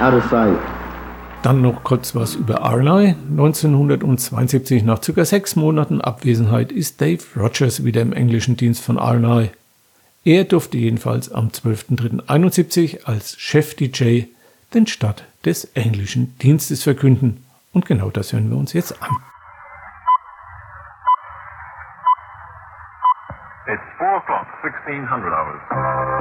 out of sight. Dann noch kurz was über Arnay. 1972, nach ca. 6 Monaten Abwesenheit, ist Dave Rogers wieder im englischen Dienst von Arnay. Er durfte jedenfalls am 12.03.71 als Chef-DJ den Start des englischen Dienstes verkünden. Und genau das hören wir uns jetzt an. It's 4 o'clock, 1600 hours.